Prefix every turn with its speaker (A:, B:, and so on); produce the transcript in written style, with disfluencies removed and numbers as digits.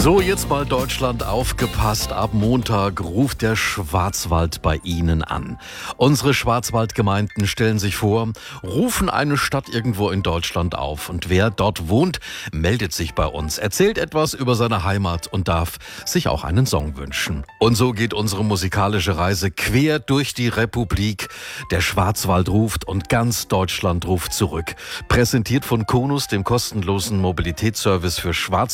A: So, jetzt mal Deutschland aufgepasst. Ab Montag ruft der Schwarzwald bei Ihnen an. Unsere Schwarzwaldgemeinden stellen sich vor, rufen eine Stadt irgendwo in Deutschland auf. Und wer dort wohnt, meldet sich bei uns, erzählt etwas über seine Heimat und darf sich auch einen Song wünschen. Und so geht unsere musikalische Reise quer durch die Republik. Der Schwarzwald ruft und ganz Deutschland ruft zurück. Präsentiert von Konus, dem kostenlosen Mobilitätsservice für Schwarzwald